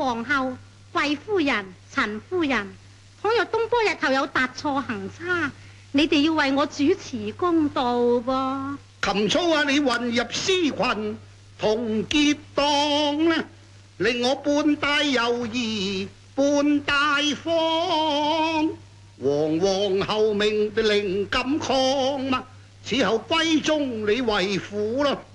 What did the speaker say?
皇后、貴夫人、陳夫人，倘若東坡日後有踏錯行差，你哋要為我主持公道噃。 琴操啊，你混入獅群同結黨呢，令我半帶猶豫半帶慌。皇后命令敢抗嘛，此後歸宗你為父咯。